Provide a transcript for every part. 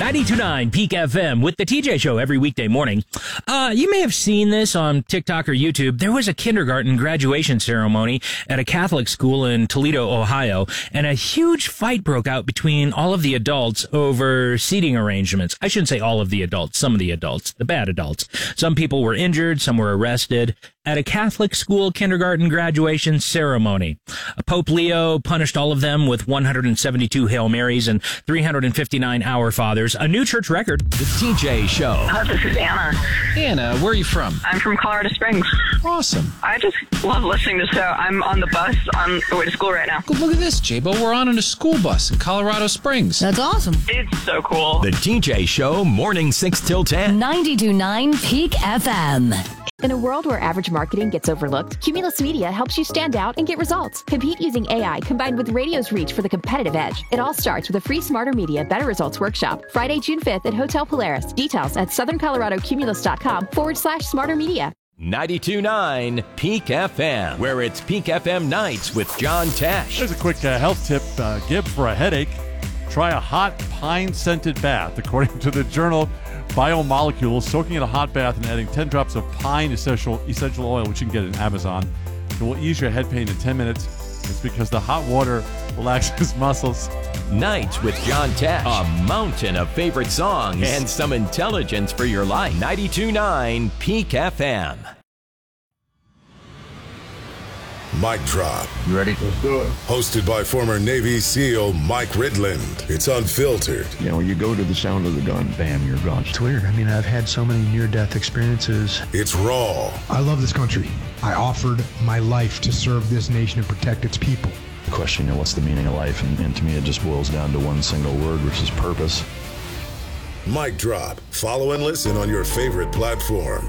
92.9 Peak FM with the TJ Show every weekday morning. You may have seen this on TikTok or YouTube. There was a kindergarten graduation ceremony at a Catholic school in Toledo, Ohio, and a huge fight broke out between all of the adults over seating arrangements. I shouldn't say all of the adults, some of the adults, the bad adults. Some people were injured, some were arrested at a Catholic school kindergarten graduation ceremony. Pope Leo punished all of them with 172 Hail Marys and 359 Our Fathers, a new church record. The TJ Show. This is Anna. Anna, where are you from? I'm from Colorado Springs. Awesome. I just love listening to the show. I'm on the bus on the way to school right now. Look at this, J-Bo. We're on a school bus in Colorado Springs. That's awesome. It's so cool. The TJ Show, morning 6 till 10. 92.9 Peak FM. In a world where average marketing gets overlooked, Cumulus Media helps you stand out and get results. Compete using AI combined with radio's reach for the competitive edge. It all starts with a free Smarter Media Better Results workshop, Friday, June 5th at Hotel Polaris. Details at southerncoloradocumulus.com/Smarter Media. 92.9 Peak FM, where it's Peak FM nights with John Tesh. Here's a quick health tip, Gib, for a headache. Try a hot pine-scented bath. According to the journal Biomolecules, soaking in a hot bath and adding 10 drops of pine essential oil, which you can get at Amazon, it will ease your head pain in 10 minutes. It's because the hot water relaxes muscles. Nights with John Tesh. A mountain of favorite songs and some intelligence for your life. 92.9 Peak FM. Mic Drop. You ready? Let's do it. Hosted by former Navy SEAL Mike Ridland. It's unfiltered. You know, you go to the sound of the gun, bam, you're gone. It's weird. I mean, I've had so many near-death experiences. It's raw. I love this country. I offered my life to serve this nation and protect its people. The question, what's the meaning of life? And to me, it just boils down to one single word, which is purpose. Mic Drop. Follow and listen on your favorite platform.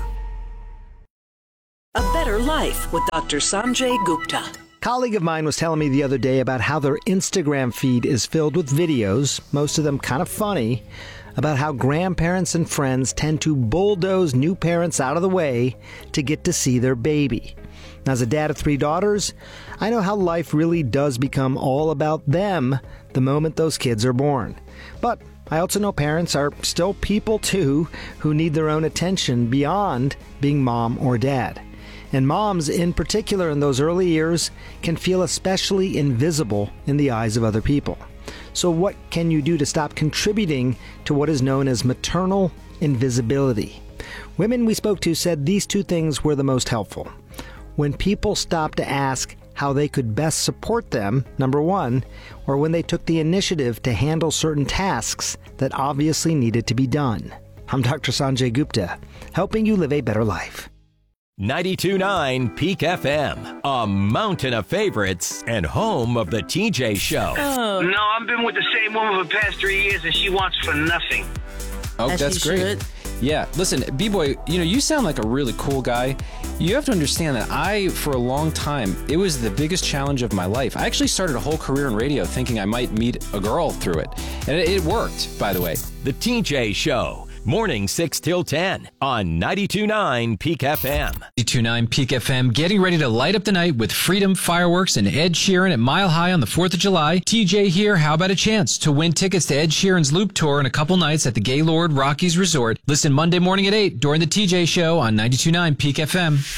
A Better Life with Dr. Sanjay Gupta. A colleague of mine was telling me the other day about how their Instagram feed is filled with videos, most of them kind of funny, about how grandparents and friends tend to bulldoze new parents out of the way to get to see their baby. Now, as a dad of 3 daughters, I know how life really does become all about them the moment those kids are born. But I also know parents are still people too who need their own attention beyond being mom or dad. And moms, in particular in those early years, can feel especially invisible in the eyes of other people. So what can you do to stop contributing to what is known as maternal invisibility? Women we spoke to said these 2 things were the most helpful. When people stopped to ask how they could best support them, number 1, or when they took the initiative to handle certain tasks that obviously needed to be done. I'm Dr. Sanjay Gupta, helping you live a better life. 92.9 Peak FM, a mountain of favorites and home of the TJ Show. No, I've been with the same woman for the past 3 years, and she wants for nothing. Oh, that's great. Yeah, listen, B-Boy, you sound like a really cool guy. You have to understand that for a long time, it was the biggest challenge of my life. I actually started a whole career in radio thinking I might meet a girl through it. And it worked, by the way. The TJ Show. Morning 6 till 10 on 92.9 Peak FM. 92.9 Peak FM, getting ready to light up the night with Freedom Fireworks and Ed Sheeran at Mile High on the 4th of July. TJ here, how about a chance to win tickets to Ed Sheeran's Loop Tour in a couple nights at the Gaylord Rockies Resort? Listen Monday morning at 8 during the TJ Show on 92.9 Peak FM.